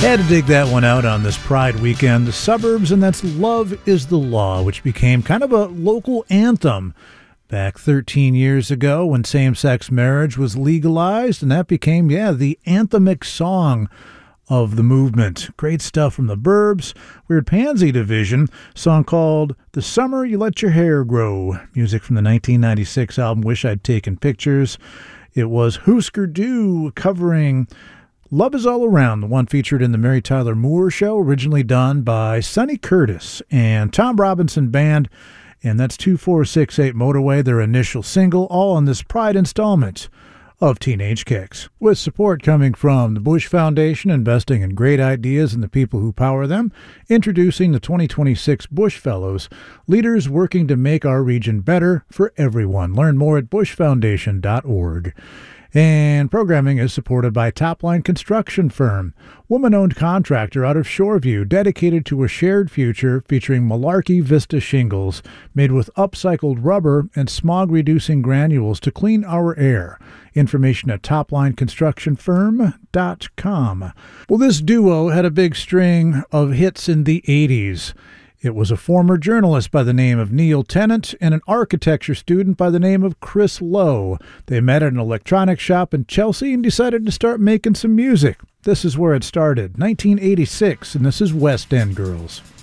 Had to dig that one out on this Pride weekend. The Suburbs, and that's Love is the Law, which became kind of a local anthem back 13 years ago when same-sex marriage was legalized, and that became, the anthemic song of the movement. Great stuff from the Burbs. Weird Pansy Division, song called The Summer You Let Your Hair Grow. Music from the 1996 album Wish I'd Taken Pictures. It was Husker Du covering Love Is All Around, the one featured in the Mary Tyler Moore Show, originally done by Sonny Curtis and Tom Robinson Band, and that's 2468 Motorway, their initial single, all on this Pride installment of Teenage Kicks. With support coming from the Bush Foundation, investing in great ideas and the people who power them, introducing the 2026 Bush Fellows, leaders working to make our region better for everyone. Learn more at bushfoundation.org. And programming is supported by Topline Construction Firm, woman-owned contractor out of Shoreview, dedicated to a shared future featuring Malarkey Vista shingles made with upcycled rubber and smog-reducing granules to clean our air. Information at toplineconstructionfirm.com. Well, this duo had a big string of hits in the 80s. It was a former journalist by the name of Neil Tennant and an architecture student by the name of Chris Lowe. They met at an electronics shop in Chelsea and decided to start making some music. This is where it started, 1986, and this is West End Girls.